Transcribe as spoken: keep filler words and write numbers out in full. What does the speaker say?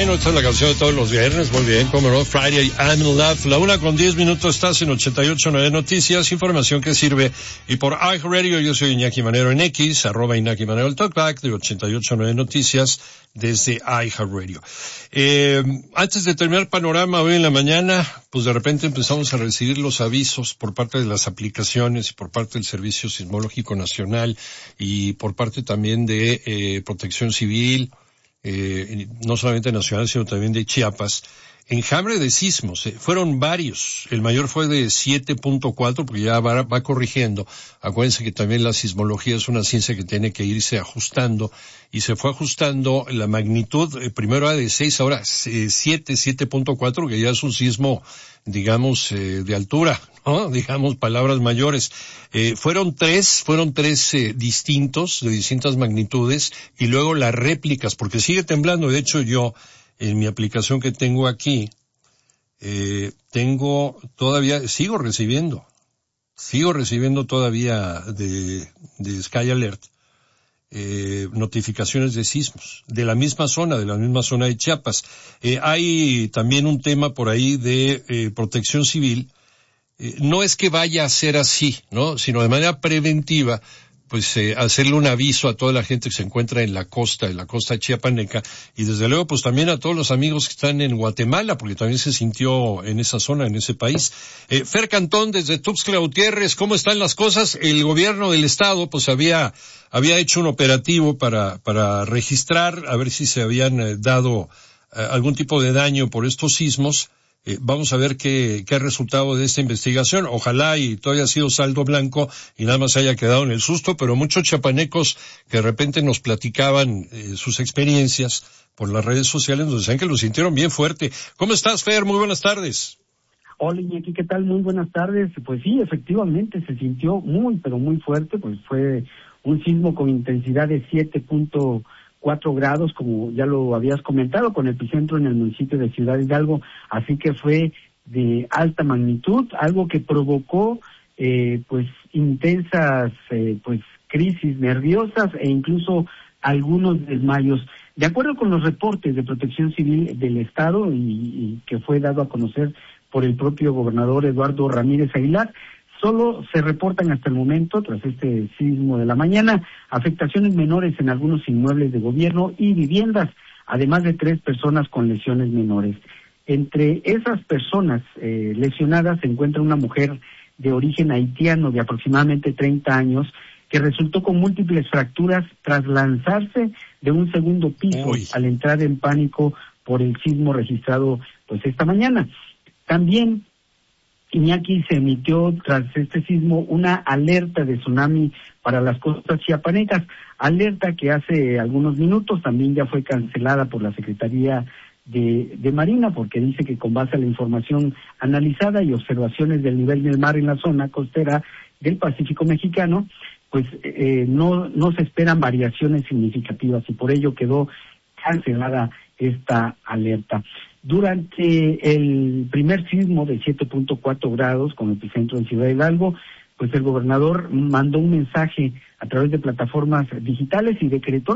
Bueno, esta es la canción de todos los viernes, muy bien, como no, Friday I'm in Love. La una con diez minutos, estás en ochenta y ocho punto nueve Noticias, información que sirve. Y por iHeartRadio, yo soy Iñaki Manero en X, arroba Iñaki Manero el Talkback de ochenta y ocho punto nueve Noticias desde iHeartRadio. Eh, antes de terminar panorama hoy en la mañana, pues de repente empezamos a recibir los avisos por parte de las aplicaciones y por parte del Servicio Sismológico Nacional y por parte también de eh, Protección Civil, Eh, no solamente nacional, sino también de Chiapas, enjambre de sismos, eh, fueron varios, el mayor fue de siete punto cuatro, porque ya va, va corrigiendo, acuérdense que también la sismología es una ciencia que tiene que irse ajustando, y se fue ajustando la magnitud, eh, primero era de seis, ahora eh, siete, siete punto cuatro, que ya es un sismo, digamos, eh, de altura, ¿no? Digamos, palabras mayores. Eh, fueron tres, fueron tres eh, distintos, de distintas magnitudes, y luego las réplicas, porque sigue temblando. De hecho, yo, en mi aplicación que tengo aquí, eh, tengo todavía, sigo recibiendo, sigo recibiendo todavía de, de Sky Alert, eh, notificaciones de sismos, de la misma zona, de la misma zona de Chiapas. Eh, hay también un tema por ahí de eh, Protección Civil. Eh, no es que vaya a ser así, ¿no? Sino de manera preventiva, pues eh, hacerle un aviso a toda la gente que se encuentra en la costa, en la costa chiapaneca, y desde luego pues también a todos los amigos que están en Guatemala, porque también se sintió en esa zona, en ese país. Eh, Fer Cantón, desde Tuxtla Gutiérrez, ¿cómo están las cosas? El gobierno del estado pues había había hecho un operativo para para registrar, a ver si se habían eh, dado eh, algún tipo de daño por estos sismos. Eh, vamos a ver qué, qué resultado de esta investigación. Ojalá y todo haya sido saldo blanco y nada más haya quedado en el susto, pero muchos chiapanecos que de repente nos platicaban eh, sus experiencias por las redes sociales nos decían que lo sintieron bien fuerte. ¿Cómo estás, Fer? Muy buenas tardes. Hola, Iñaki, ¿qué tal? Muy buenas tardes. Pues sí, efectivamente se sintió muy, pero muy fuerte, pues fue un sismo con intensidad de siete punto cuatro grados, como ya lo habías comentado, con epicentro en el municipio de Ciudad Hidalgo, así que fue de alta magnitud, algo que provocó eh, pues intensas eh, pues crisis nerviosas e incluso algunos desmayos. De acuerdo con los reportes de Protección Civil del Estado y, y que fue dado a conocer por el propio gobernador Eduardo Ramírez Aguilar, solo se reportan hasta el momento, tras este sismo de la mañana, afectaciones menores en algunos inmuebles de gobierno y viviendas, además de tres personas con lesiones menores. Entre esas personas eh, lesionadas se encuentra una mujer de origen haitiano de aproximadamente treinta años, que resultó con múltiples fracturas tras lanzarse de un segundo piso Uy. al entrar en pánico por el sismo registrado pues esta mañana. También Iñaki, se emitió tras este sismo una alerta de tsunami para las costas chiapanecas, alerta que hace algunos minutos también ya fue cancelada por la Secretaría de, de Marina, porque dice que con base a la información analizada y observaciones del nivel del mar en la zona costera del Pacífico mexicano, pues eh, no, no se esperan variaciones significativas y por ello quedó cancelada esta alerta. Durante el primer sismo de siete punto cuatro grados con epicentro en Ciudad Hidalgo, pues el gobernador mandó un mensaje a través de plataformas digitales y decretó